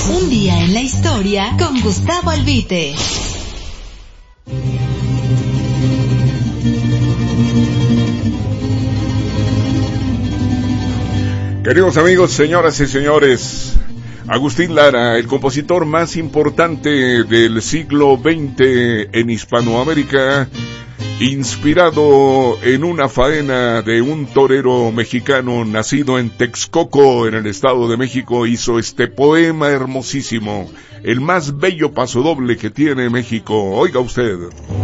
Un día en la historia con Gustavo Albite. Queridos amigos, señoras y señores, Agustín Lara, el compositor más importante del siglo XX en Hispanoamérica, inspirado en una faena de un torero mexicano nacido en Texcoco, en el Estado de México, hizo este poema hermosísimo, el más bello pasodoble que tiene México. Oiga usted.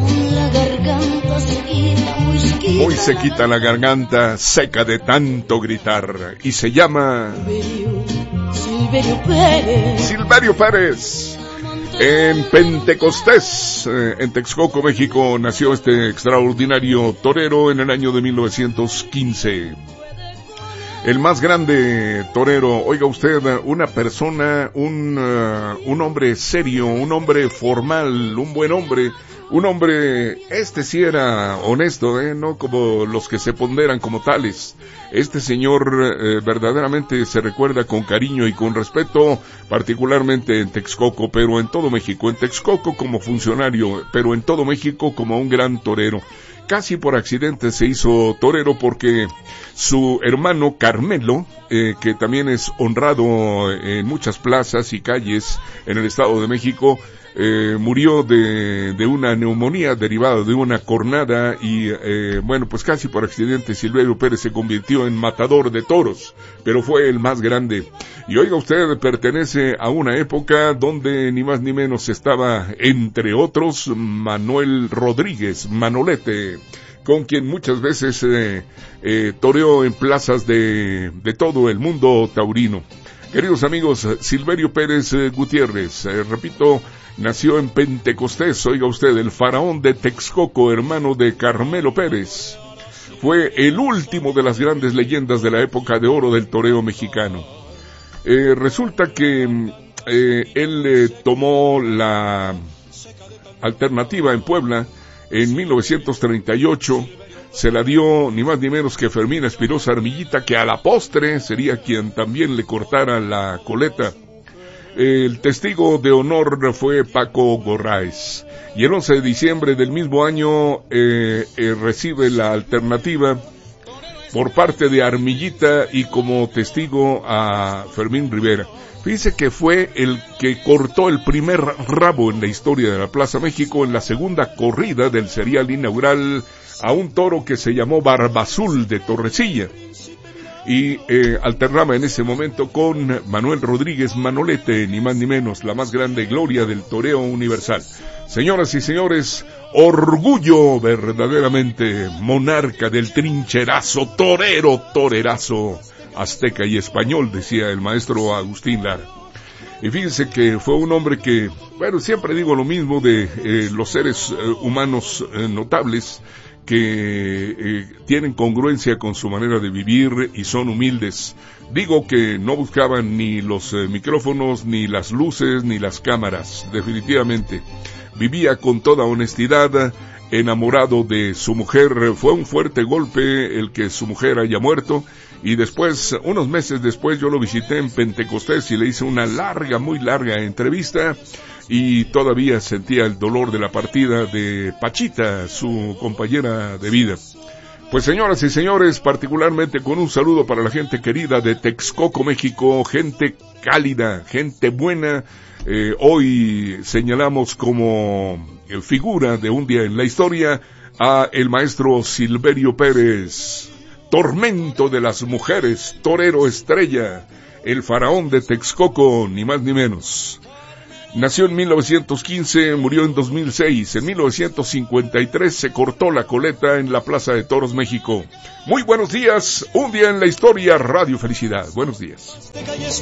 Hoy se quita la garganta seca de tanto gritar, y se llama Silverio Pérez. En Pentecostés, en Texcoco, México, nació este extraordinario torero en el año de 1915. El más grande torero, oiga usted, una persona, un hombre serio, un hombre formal, un buen hombre, un hombre, sí era honesto, no como los que se ponderan como tales. Este señor verdaderamente se recuerda con cariño y con respeto, particularmente en Texcoco, pero en todo México. En Texcoco como funcionario, pero en todo México como un gran torero. Casi por accidente se hizo torero porque su hermano Carmelo, que también es honrado en muchas plazas y calles en el Estado de México, murió de una neumonía derivada de una cornada y bueno, pues casi por accidente Silverio Pérez se convirtió en matador de toros, pero fue el más grande. Y oiga usted, pertenece a una época donde ni más ni menos estaba, entre otros, Manuel Rodríguez, Manolete, con quien muchas veces toreó en plazas de todo el mundo taurino. Queridos amigos, Silverio Pérez Gutiérrez, repito, nació en Pentecostés, oiga usted, el faraón de Texcoco, hermano de Carmelo Pérez. Fue el último de las grandes leyendas de la época de oro del toreo mexicano. Resulta que él tomó la alternativa en Puebla en 1938, se la dio ni más ni menos que Fermín Espinosa Armillita, que a la postre sería quien también le cortara la coleta. El testigo de honor fue Paco Gorráez, y el 11 de diciembre del mismo año recibe la alternativa por parte de Armillita y como testigo a Fermín Rivera. Fíjese que fue el que cortó el primer rabo en la historia de la Plaza México en la segunda corrida del serial inaugural a un toro que se llamó Barbazul de Torrecilla. Y alternaba en ese momento con Manuel Rodríguez Manolete, ni más ni menos, la más grande gloria del toreo universal. Señoras y señores, orgullo verdaderamente, monarca del trincherazo, torero, torerazo, azteca y español, decía el maestro Agustín Lara. Y fíjense que fue un hombre que, bueno, siempre digo lo mismo de los seres humanos notables, que tienen congruencia con su manera de vivir y son humildes. Digo que no buscaban ni los micrófonos, ni las luces, ni las cámaras, definitivamente. Vivía con toda honestidad, enamorado de su mujer. Fue un fuerte golpe el que su mujer haya muerto, y después, unos meses después, yo lo visité en Pentecostés y le hice una larga, muy larga entrevista, y todavía sentía el dolor de la partida de Pachita, su compañera de vida. Pues señoras y señores, particularmente con un saludo para la gente querida de Texcoco, México, gente cálida, gente buena. Hoy señalamos como figura de un día en la historia a el maestro Silverio Pérez, tormento de las mujeres, torero estrella, el faraón de Texcoco, ni más ni menos. Nació en 1915, murió en 2006. En 1953 se cortó la coleta en la Plaza de Toros, México. Muy buenos días, un día en la historia, Radio Felicidad. Buenos días.